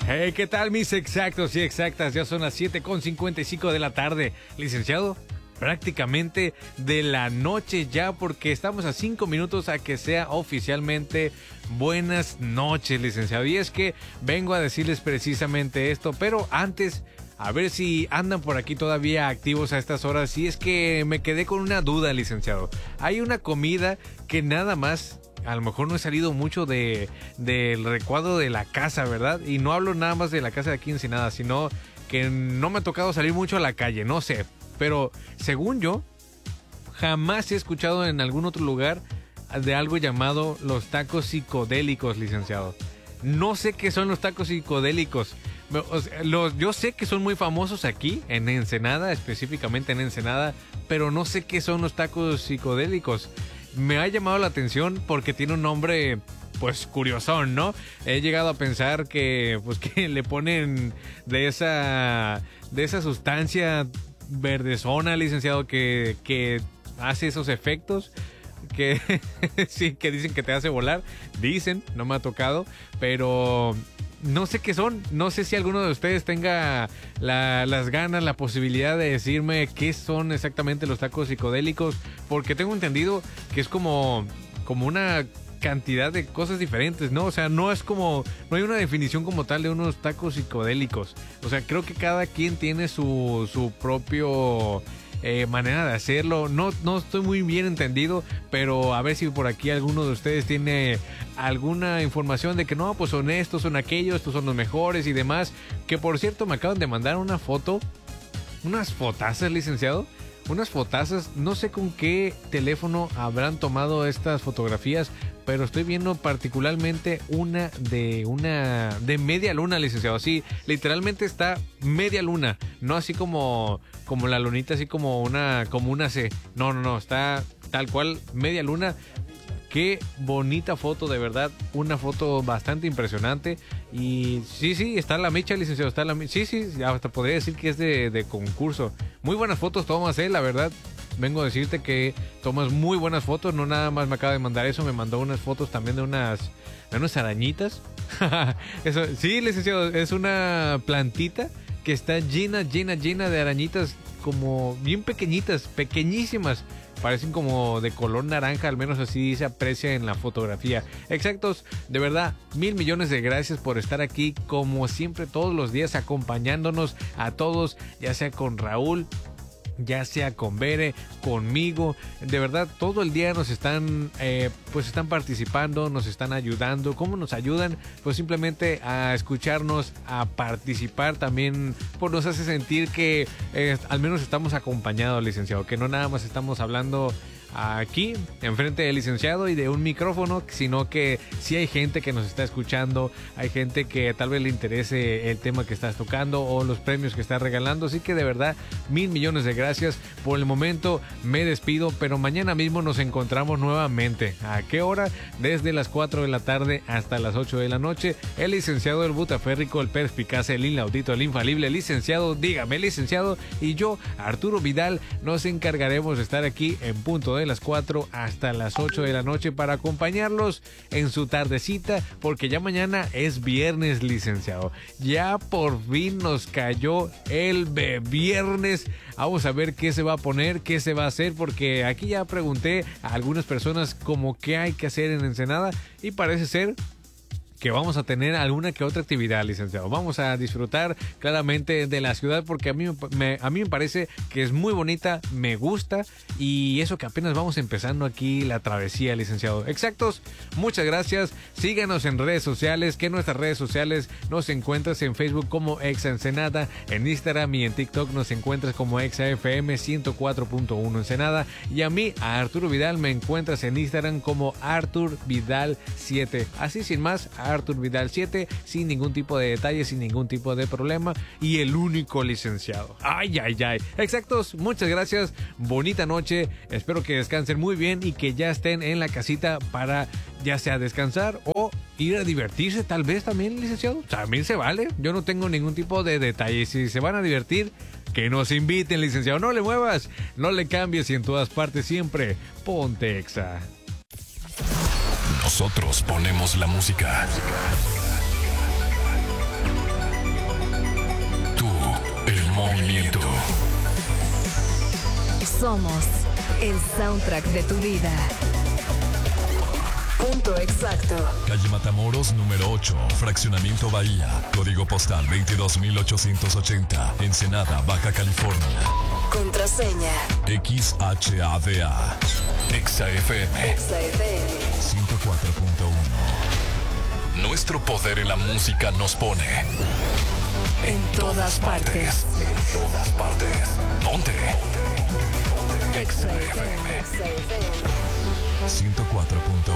Hey, ¿qué tal mis exactos y exactas? Ya son las 7:55 de la tarde. Licenciado, prácticamente de la noche ya, porque estamos a 5 minutos a que sea oficialmente buenas noches, licenciado. Y es que vengo a decirles precisamente esto, pero antes, a ver si andan por aquí todavía activos a estas horas. Y es que me quedé con una duda, licenciado. Hay una comida que nada más, a lo mejor no he salido mucho del recuadro de la casa, ¿verdad? Y no hablo nada más de la casa de aquí en Ensenada, sino que no me ha tocado salir mucho a la calle, no sé. Pero según yo, jamás he escuchado en algún otro lugar de algo llamado los tacos psicodélicos, licenciado. No sé qué son los tacos psicodélicos. Yo sé que son muy famosos aquí, en Ensenada, específicamente en Ensenada, pero no sé qué son los tacos psicodélicos. Me ha llamado la atención porque tiene un nombre, pues, curiosón, ¿no? He llegado a pensar que, pues, que le ponen de esa sustancia verdezona, licenciado, que hace esos efectos, que sí, que dicen que te hace volar. Dicen, no me ha tocado, pero no sé qué son. No sé si alguno de ustedes tenga las ganas, la posibilidad de decirme qué son exactamente los tacos psicodélicos, porque tengo entendido que es como una cantidad de cosas diferentes, ¿no? O sea, no hay una definición como tal de unos tacos psicodélicos. O sea, creo que cada quien tiene su propio manera de hacerlo. No estoy muy bien entendido, pero a ver si por aquí alguno de ustedes tiene alguna información de que no, pues son estos, son aquellos, estos son los mejores y demás. Que por cierto me acaban de mandar una foto, unas fotazas, licenciado. Unas fotazas, no sé con qué teléfono habrán tomado estas fotografías, pero estoy viendo particularmente una de media luna, licenciado. Sí, literalmente está media luna, no así como la lunita, así como una C. No, está tal cual media luna. Qué bonita foto, de verdad, una foto bastante impresionante. Y sí, está la mecha, licenciado, está la mecha. Sí, hasta podría decir que es de concurso. Muy buenas fotos tomas, la verdad. Vengo a decirte que tomas muy buenas fotos. No nada más me acaba de mandar eso, me mandó unas fotos también de unas arañitas. Eso, sí, licenciado, es una plantita que está llena de arañitas, como bien pequeñitas, pequeñísimas. Parecen como de color naranja, al menos así se aprecia en la fotografía. Exactos, de verdad, 1,000 millones de gracias por estar aquí, como siempre, todos los días, acompañándonos a todos, ya sea con Raúl, ya sea con Bere, conmigo. De verdad, todo el día nos están están participando, nos están ayudando. ¿Cómo nos ayudan? Pues simplemente a escucharnos, a participar también, pues nos hace sentir que al menos estamos acompañados, licenciado, que no nada más estamos hablando aquí enfrente del licenciado y de un micrófono, sino que sí hay gente que nos está escuchando, hay gente que tal vez le interese el tema que estás tocando o los premios que estás regalando. Así que de verdad, 1,000 millones de gracias. Por el momento me despido, pero mañana mismo nos encontramos nuevamente. ¿A qué hora? Desde las 4 de la tarde hasta las 8 de la noche. El licenciado, el butaférrico, el perspicaz, el inaudito, el infalible licenciado, dígame licenciado, y yo, Arturo Vidal, nos encargaremos de estar aquí en punto de las 4 hasta las 8 de la noche para acompañarlos en su tardecita, porque ya mañana es viernes, licenciado. Ya por fin nos cayó el viernes. Vamos a ver qué se va a poner, qué se va a hacer, porque aquí ya pregunté a algunas personas como qué hay que hacer en Ensenada y parece ser que vamos a tener alguna que otra actividad, licenciado. Vamos a disfrutar claramente de la ciudad, porque a mí me parece que es muy bonita, me gusta, y eso que apenas vamos empezando aquí la travesía, licenciado. Exactos, muchas gracias. Síganos en redes sociales, que en nuestras redes sociales nos encuentras en Facebook como Exa Ensenada, en Instagram y en TikTok nos encuentras como ExaFM 104.1 Ensenada, y a mí, a Arturo Vidal, me encuentras en Instagram como Artur Vidal 7. Así sin más, Artur Vidal 7, sin ningún tipo de detalle, sin ningún tipo de problema, y el único licenciado. Ay. Exactos, muchas gracias, bonita noche, espero que descansen muy bien y que ya estén en la casita para ya sea descansar o ir a divertirse, tal vez también, licenciado. También se vale, yo no tengo ningún tipo de detalle. Si se van a divertir, que nos inviten, licenciado. No le muevas, no le cambies, y en todas partes siempre ponte Exa. Nosotros ponemos la música. El movimiento. Somos el soundtrack de tu vida. Punto exacto. Calle Matamoros, número 8, Fraccionamiento Bahía. Código postal 22880. Ensenada, Baja California. Contraseña. XHADA. XAFM. XFM. 104.1. Nuestro poder en la música nos pone En todas partes. En todas partes. Ponte. XAFM. XFM. 104.1.